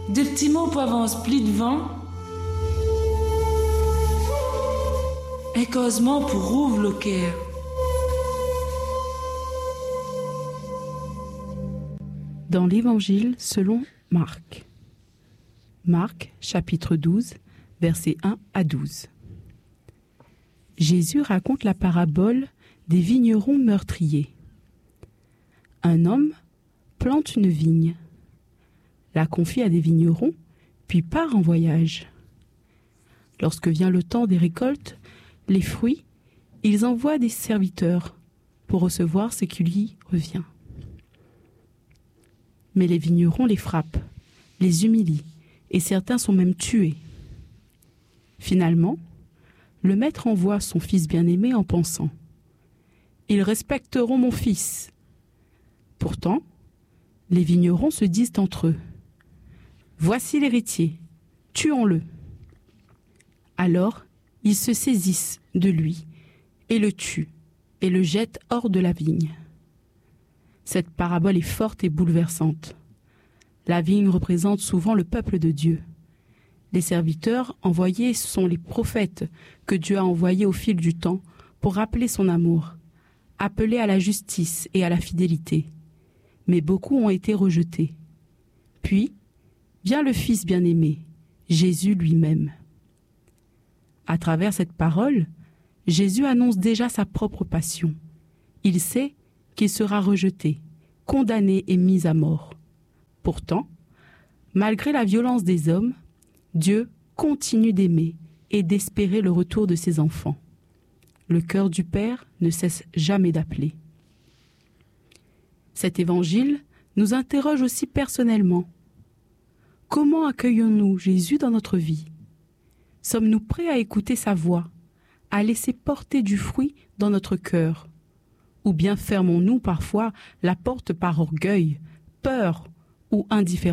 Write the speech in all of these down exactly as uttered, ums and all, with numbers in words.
de petits mots pour avance pli devant, et causement pour rouvre le cœur. Dans l'Évangile selon Marc. Marc, chapitre douze, versets un à douze. Jésus raconte la parabole des vignerons meurtriers. Un homme plante une vigne, la confie à des vignerons, puis part en voyage. Lorsque vient le temps des récoltes, les fruits, ils envoient des serviteurs pour recevoir ce qui lui revient. Mais les vignerons les frappent, les humilient, et certains sont même tués. Finalement, le maître envoie son fils bien-aimé en pensant « Ils respecteront mon fils ». Pourtant, les vignerons se disent entre eux « Voici l'héritier, tuons-le ». Alors, ils se saisissent de lui et le tuent et le jettent hors de la vigne. Cette parabole est forte et bouleversante. La vigne représente souvent le peuple de Dieu. Les serviteurs envoyés sont les prophètes que Dieu a envoyés au fil du temps pour rappeler son amour, appeler à la justice et à la fidélité. Mais beaucoup ont été rejetés. Puis, vient le Fils bien-aimé, Jésus lui-même. À travers cette parole, Jésus annonce déjà sa propre passion. Il sait qu'il sera rejeté, condamné et mis à mort. Pourtant, malgré la violence des hommes, Dieu continue d'aimer et d'espérer le retour de ses enfants. Le cœur du Père ne cesse jamais d'appeler. Cet évangile nous interroge aussi personnellement. Comment accueillons-nous Jésus dans notre vie ? Sommes-nous prêts à écouter sa voix, à laisser porter du fruit dans notre cœur ? Ou bien fermons-nous parfois la porte par orgueil, peur ou indifférence ?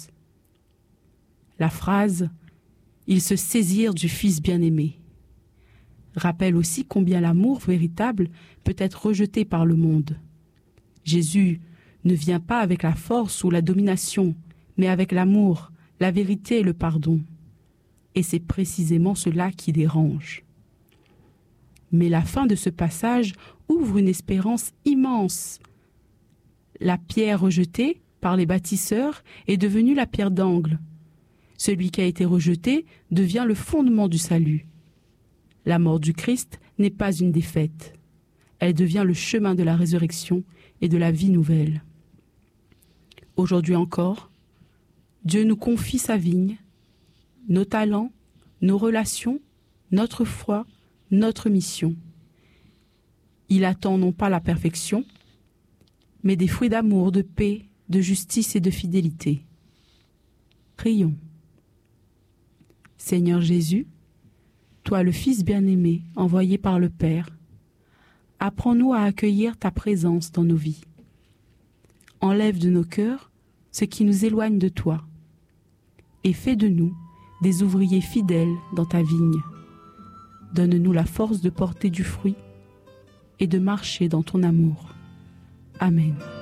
La phrase « Ils se saisirent du Fils bien-aimé » rappelle aussi combien l'amour véritable peut être rejeté par le monde. Jésus ne vient pas avec la force ou la domination, mais avec l'amour, la vérité et le pardon. Et c'est précisément cela qui dérange. Mais la fin de ce passage ouvre une espérance immense. La pierre rejetée par les bâtisseurs est devenue la pierre d'angle. Celui qui a été rejeté devient le fondement du salut. La mort du Christ n'est pas une défaite. Elle devient le chemin de la résurrection et de la vie nouvelle. Aujourd'hui encore, Dieu nous confie sa vigne, nos talents, nos relations, notre foi, notre mission. Il attend non pas la perfection, mais des fruits d'amour, de paix, de justice et de fidélité. Prions. Seigneur Jésus, toi le Fils bien-aimé envoyé par le Père, apprends-nous à accueillir ta présence dans nos vies. Enlève de nos cœurs ce qui nous éloigne de toi et fais de nous des ouvriers fidèles dans ta vigne. Donne-nous la force de porter du fruit et de marcher dans ton amour. Amen.